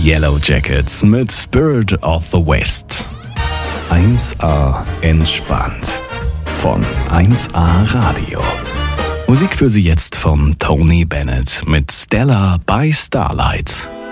Yellow Jackets mit Spirit of the West. 1A entspannt von 1A Radio. Musik für Sie jetzt von Tony Bennett mit Stella by Starlight.